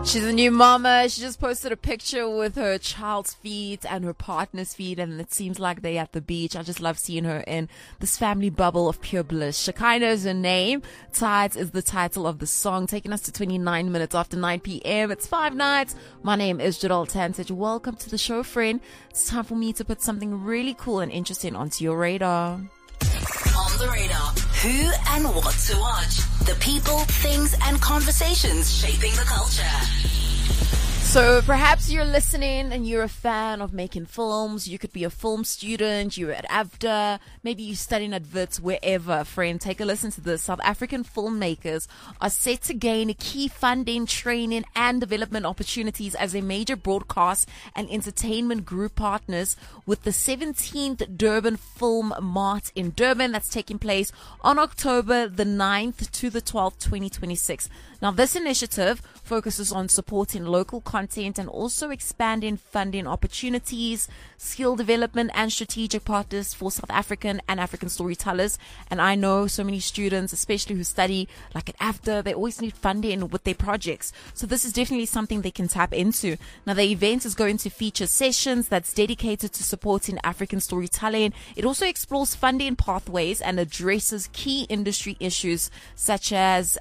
She's a new mama. She just posted a picture with her child's feet and her partner's feet, and it seems like they're at the beach. I just love seeing her in this family bubble of pure bliss. Shekinah is her name. Tides is the title of the song, taking us to 29 minutes after 9 p.m. It's 5 nights. My name is Jadal Tansich. Welcome to the show, friend. It's time for me to put something really cool and interesting onto your radar. On the radar, who and what to watch. The people, things, and conversations shaping the culture. So perhaps you're listening and you're a fan of making films. You could be a film student. You're at AFDA. Maybe you're studying at WITS, wherever. Friend, take a listen to this. South African filmmakers are set to gain key funding, training, and development opportunities as a major broadcast and entertainment group partners with the 17th Durban Film Mart in Durban. That's taking place on October the 9th to the 12th, 2026. Now, this initiative focuses on supporting local content and also expanding funding opportunities, skill development, and strategic partners for South African and African storytellers. And I know so many students, especially who study like at AFDA, they always need funding with their projects. So this is definitely something they can tap into. Now, the event is going to feature sessions that's dedicated to supporting African storytelling. It also explores funding pathways and addresses key industry issues such as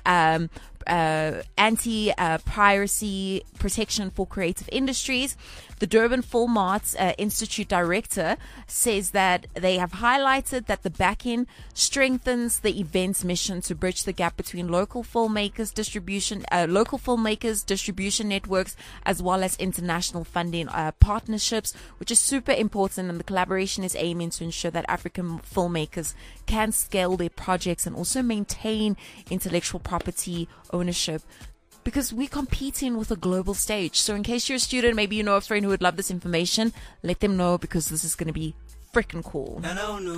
anti-piracy protection for creative industries. The Durban Film Arts Institute director says that they have highlighted that the backing strengthens the event's mission to bridge the gap between local filmmakers distribution networks, as well as international funding partnerships, which is super important. And the collaboration is aiming to ensure that African filmmakers can scale their projects and also maintain intellectual property ownership, because we're competing with a global stage. So in case you're a student, maybe you know a friend who would love this information, let them know, because this is going to be freaking cool.